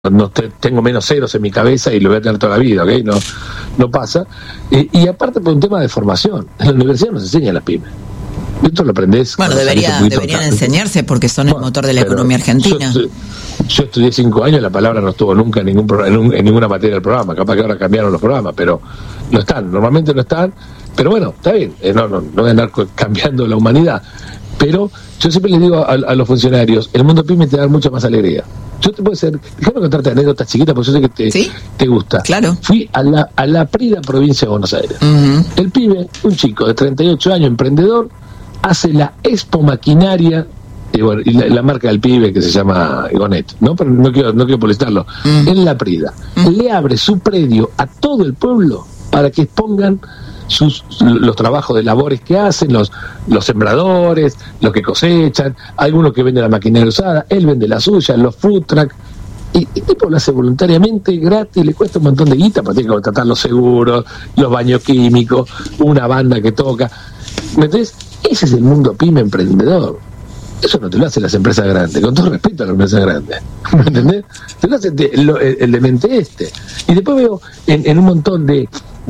tengo menos ceros en mi cabeza y lo voy a tener toda la vida, ¿ok? No pasa. Y aparte por un tema de formación. En la universidad no se enseña las pymes. Esto lo aprendés. Bueno, deberían enseñarse porque son el motor de la economía argentina. Yo estudié 5 años, la palabra no estuvo nunca en ninguna materia del programa. Capaz que ahora cambiaron los programas, pero no están. Normalmente no están. Pero bueno, está bien. No voy a andar cambiando la humanidad. Pero yo siempre les digo a los funcionarios, el mundo pyme te da mucha más alegría. Yo te puedo decir, déjame contarte anécdotas chiquitas porque yo sé que te gusta. Claro. Fui a la Prida, provincia de Buenos Aires. Uh-huh. El pibe, un chico de 38 años, emprendedor, hace la Expo Maquinaria, y la marca del pibe que se llama Gonet, ¿no? Pero no quiero publicitarlo. En la Prida. Le abre su predio a todo el pueblo para que expongan los trabajos de labores que hacen, los sembradores, los que cosechan, algunos que venden la maquinaria usada, él vende la suya, los food truck, y el tipo lo hace voluntariamente, gratis, le cuesta un montón de guita, porque tiene que contratar los seguros, los baños químicos, una banda que toca. ¿Entendés? Ese es el mundo pyme emprendedor. Eso no te lo hacen las empresas grandes, con todo respeto a las empresas grandes. ¿Me entendés? Te lo hace el demente este. Y después veo en un montón de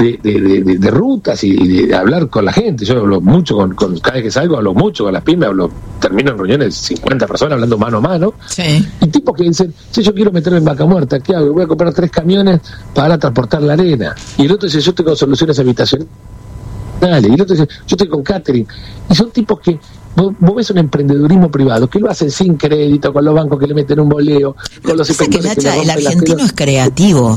rutas y de hablar con la gente. Yo hablo mucho cada vez que salgo, hablo mucho con las pymes, termino en reuniones de 50 personas hablando mano a mano. Sí. Y tipos que dicen, si yo quiero meterme en Vaca Muerta, ¿qué hago? Voy a comprar 3 camiones para transportar la arena. Y el otro dice, yo tengo soluciones habitacionales. Y el otro dice, yo estoy con catering. Y son tipos que vos ves un emprendedurismo privado que lo hacen sin crédito, con los bancos que le meten un boleo, con los inspectores que el argentino es creativo.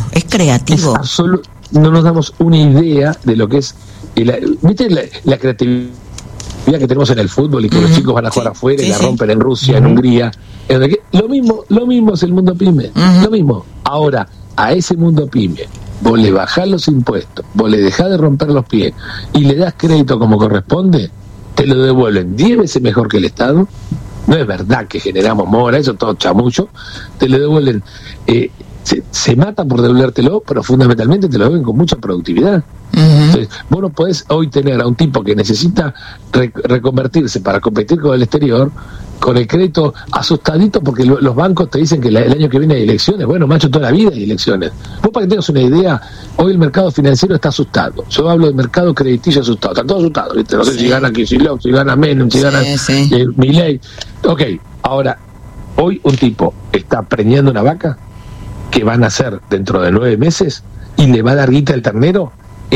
No nos damos una idea de lo que es ¿viste la creatividad que tenemos en el fútbol y que los chicos van a jugar afuera y la rompen en Rusia, en Hungría? Lo mismo es el mundo pyme. Lo mismo. Ahora, a ese mundo pyme vos le bajás los impuestos, vos le dejás de romper los pies y le das crédito como corresponde, te lo devuelven 10 veces mejor que el Estado. No es verdad que generamos mora, eso todo chamullo. Te lo devuelven, se matan por devolvértelo, pero fundamentalmente te lo devuelven con mucha productividad. Entonces, vos no podés hoy tener a un tipo que necesita reconvertirse para competir con el exterior con el crédito asustadito porque los bancos te dicen que el año que viene hay elecciones. Bueno, macho, toda la vida hay elecciones. Vos, para que tengas una idea, hoy el mercado financiero está asustado. Yo hablo del mercado crediticio asustado. Están todos asustados, ¿viste? No sé si gana Kicillof, si gana Menem, si gana Milei. Ok, ahora, hoy un tipo está preñando una vaca que van a nacer dentro de 9 meses y le va a dar guita al ternero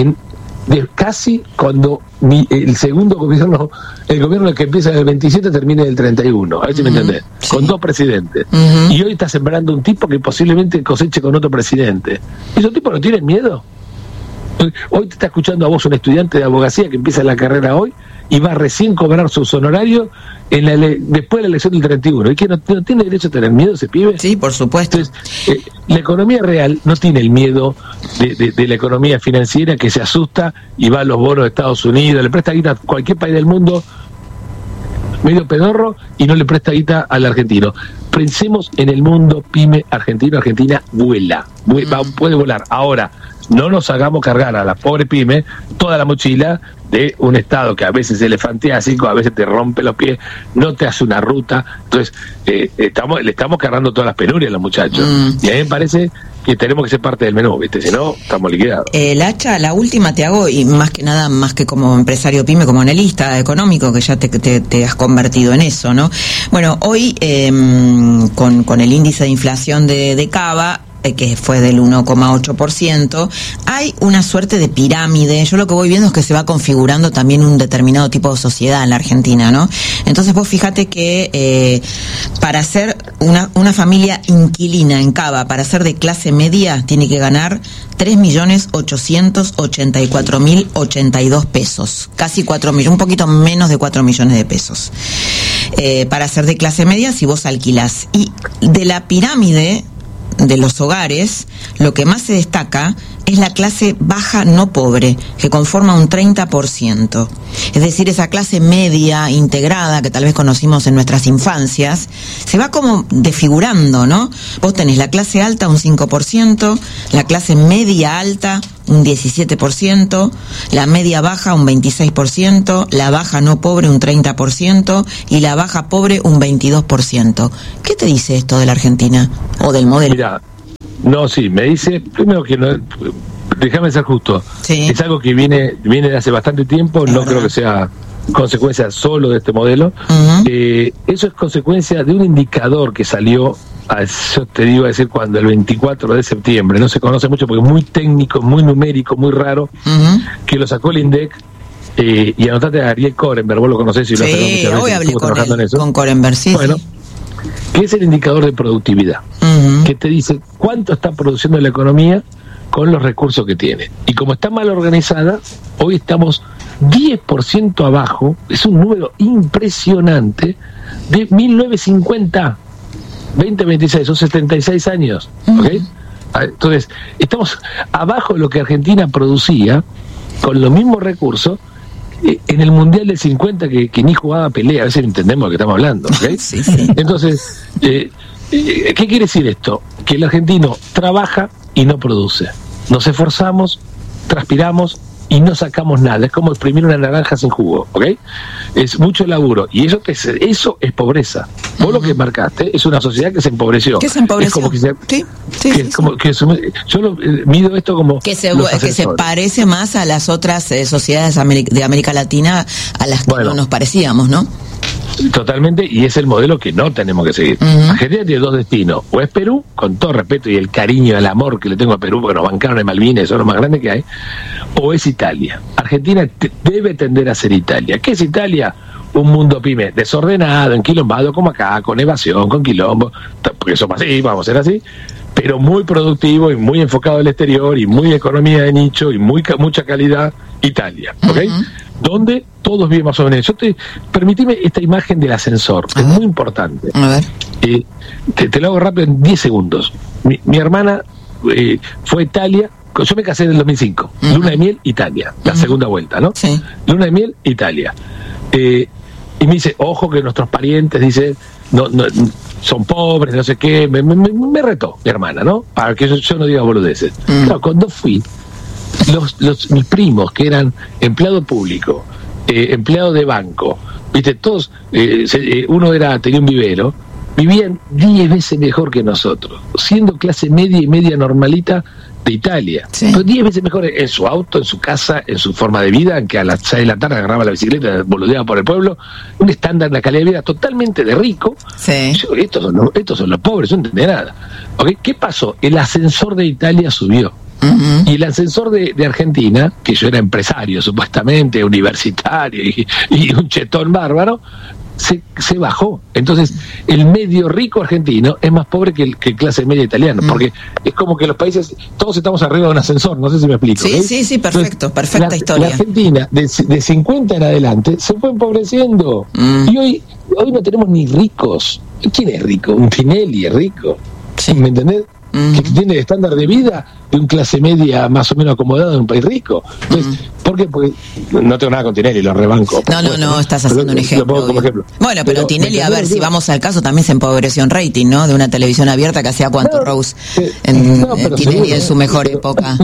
casi cuando el segundo gobierno, el gobierno que empieza en el 27 termina en el 31, a ver si me entendés, con 2 presidentes. Y hoy está sembrando un tipo que posiblemente coseche con otro presidente. ¿Esos tipos no tienen miedo? Hoy te está escuchando a vos un estudiante de abogacía que empieza la carrera hoy y va a recién cobrar sus honorarios después de la elección del 31. ¿Y que no tiene derecho a tener miedo ese pibe? Sí, por supuesto. Entonces, la economía real no tiene el miedo de la economía financiera que se asusta y va a los bonos de Estados Unidos, le presta guita a cualquier país del mundo medio pedorro y no le presta guita al argentino. Pensemos en el mundo pyme argentino. Argentina puede volar. Ahora, no nos hagamos cargar a la pobre pyme toda la mochila de un Estado que a veces es elefantiásico, a veces te rompe los pies, no te hace una ruta. Entonces, le estamos cargando todas las penurias a los muchachos. Y a mí me parece que tenemos que ser parte del menú, ¿viste? Si no, estamos liquidados. Lacha, la última te hago, y más que nada, más que como empresario pyme, como analista económico, que ya te has convertido en eso, ¿no? Bueno, hoy, con el índice de inflación de Cava, que fue del 1,8%, hay una suerte de pirámide. Yo lo que voy viendo es que se va configurando también un determinado tipo de sociedad en la Argentina, ¿no? Entonces vos fíjate que para ser una familia inquilina en Cava, para ser de clase media, tiene que ganar 3.884.082 pesos, casi 4 millones, un poquito menos de 4 millones de pesos. Para ser de clase media, si vos alquilás. Y de la pirámide de los hogares, lo que más se destaca es la clase baja no pobre, que conforma un 30%. Es decir, esa clase media integrada que tal vez conocimos en nuestras infancias, se va como desfigurando, ¿no? Vos tenés la clase alta un 5%, la clase media alta un 17%, la media baja un 26%, la baja no pobre un 30% y la baja pobre un 22%. ¿Qué te dice esto de la Argentina o del modelo? Mirá, No, sí, me dice, primero que no, déjame ser justo, sí. Es algo que viene de hace bastante tiempo, no creo que sea consecuencia solo de este modelo. Eso es consecuencia de un indicador que salió, yo te digo a decir cuando, el 24 de septiembre, no se conoce mucho porque es muy técnico, muy numérico, muy raro, que lo sacó el INDEC. Y anotate a Ariel Korenberg, vos lo conocés y lo has muchas veces, hoy hablé en eso. Con Korenberg, sí. Bueno, que es el indicador de productividad, que te dice cuánto está produciendo la economía con los recursos que tiene. Y como está mal organizada, hoy estamos 10% abajo, es un número impresionante, de 1950, 2026, son 76 años, ¿ok? Entonces, estamos abajo de lo que Argentina producía con los mismos recursos en el Mundial del 50 que ni jugaba pelea, a veces entendemos lo que estamos hablando, ¿okay? Sí, sí. Entonces, ¿qué quiere decir esto? Que el argentino trabaja y no produce. Nos esforzamos, transpiramos y no sacamos nada. Es como exprimir una naranja sin jugo, ¿ok? Es mucho laburo. Y eso es pobreza. Vos lo que marcaste es una sociedad que se empobreció. ¿Qué se empobreció? Es como que yo mido esto como que se parece más a las otras sociedades de América Latina a las que no nos parecíamos, ¿no? Totalmente, y es el modelo que no tenemos que seguir. Argentina tiene dos destinos: o es Perú, con todo respeto y el cariño y el amor que le tengo a Perú, porque nos bancaron en Malvinas, eso es lo más grande que hay, o es Italia. Argentina debe tender a ser Italia. ¿Qué es Italia? Un mundo pyme desordenado, enquilombado, como acá, con evasión, con quilombo, porque somos así, vamos a ser así, pero muy productivo y muy enfocado al exterior y muy economía de nicho y mucha calidad. Italia, ¿ok? Donde todos viven más o menos. Permitime esta imagen del ascensor, es muy importante. A ver. Te lo hago rápido en 10 segundos. Mi hermana fue a Italia, yo me casé en el 2005, luna de miel, Italia, la segunda vuelta, ¿no? Sí. Luna de miel, Italia. Y me dice, ojo que nuestros parientes, dice, no son pobres, no sé qué, me retó mi hermana, ¿no? Para que yo no diga boludeces. Claro, cuando fui, mis primos, que eran empleado público, empleado de banco, viste, todos, uno tenía un vivero, vivían 10 veces mejor que nosotros, siendo clase media y media normalita de Italia, pero 10 veces mejor en su auto, en su casa, en su forma de vida, que a las 6 de la tarde agarraba la bicicleta, boludeaba por el pueblo, un estándar, una calidad de vida totalmente de rico. Estos son los pobres, no entiende nada. ¿Okay? ¿Qué pasó? El ascensor de Italia subió. Y el ascensor de Argentina, que yo era empresario supuestamente, universitario y un chetón bárbaro, se bajó. Entonces el medio rico argentino es más pobre que el clase media italiano, porque es como que los países, todos estamos arriba de un ascensor, no sé si me explico. Sí, perfecto. Entonces, perfecta historia. La Argentina de 50 en adelante se fue empobreciendo, y hoy no tenemos ni ricos. ¿Quién es rico? Un Tinelli es rico, ¿me entendés? Que tiene el estándar de vida de un clase media más o menos acomodado en un país rico. Entonces, ¿por qué? Porque no tengo nada con Tinelli, lo rebanco. No, estás haciendo un ejemplo. Bueno, pero Tinelli, a ver, si vamos al caso, también se empobreció en rating, ¿no? De una televisión abierta que hacía cuánto, Rose, Tinelli en su mejor época.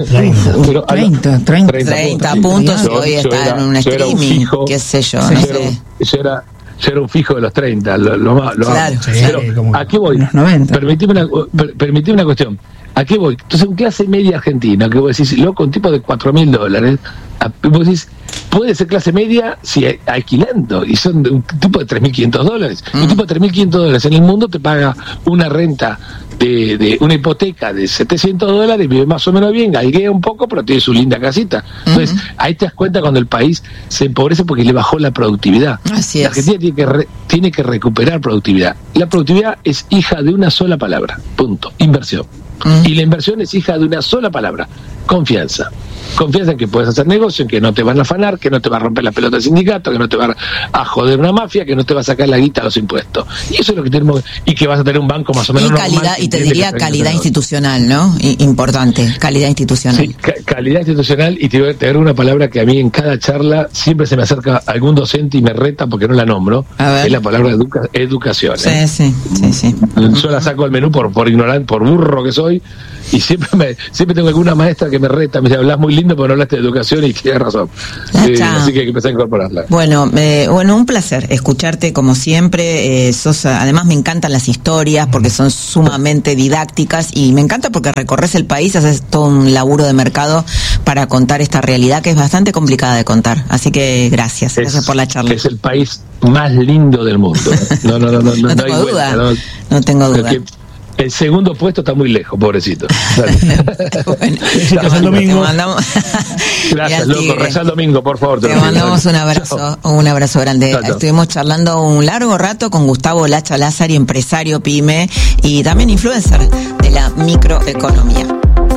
30 puntos y hoy está en un streaming, qué sé yo, no sé. Yo era un fijo de los 30, claro. Pero, ¿a qué voy? Permitime una cuestión. ¿A qué voy? Entonces, un clase media argentina, que vos decís, loco, un tipo de $4.000, vos decís, puede ser clase media si alquilando, y son un tipo de $3.500. Un tipo de $3.500 en el mundo te paga una renta de una hipoteca de $700, vive más o menos bien, galguea un poco, pero tiene su linda casita. Entonces, ahí te das cuenta cuando el país se empobrece porque le bajó la productividad. Así la Argentina tiene que recuperar productividad. La productividad es hija de una sola palabra, punto, inversión. Y la inversión es hija de una sola palabra, confianza. Confianza en que puedes hacer negocio, en que no te van a afanar, que no te va a romper la pelota del sindicato, que no te va a joder una mafia, que no te va a sacar la guita a los impuestos. Y eso es lo que tenemos, y que vas a tener un banco más o menos normal. Y te diría calidad institucional, ¿no? Importante, calidad institucional. Sí, calidad institucional, y te voy a tener una palabra que a mí en cada charla siempre se me acerca algún docente y me reta porque no la nombro, es la palabra educación. Sí. Yo la saco al menú por ignorante, por burro que soy, y siempre tengo alguna maestra que me reta, me dice, hablas muy lindo, lindo porque no hablaste de educación y tienes razón. Así que hay que empezar a incorporarla. Bueno, un placer escucharte como siempre. Además me encantan las historias porque son sumamente didácticas y me encanta porque recorres el país, haces todo un laburo de mercado para contar esta realidad que es bastante complicada de contar. Así que gracias por la charla. Es el país más lindo del mundo. No tengo duda. No tengo duda. El segundo puesto está muy lejos, pobrecito. Bueno, el domingo. Gracias, loco. Reza el domingo, por favor. Te mandamos un abrazo grande. Estuvimos charlando un largo rato con Gustavo Lacha Lázari, empresario pyme y también influencer de la microeconomía.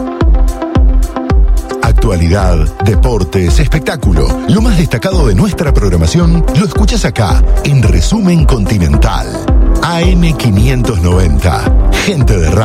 Actualidad, deportes, espectáculo. Lo más destacado de nuestra programación lo escuchas acá, en Resumen Continental. AM590. Gente de radio.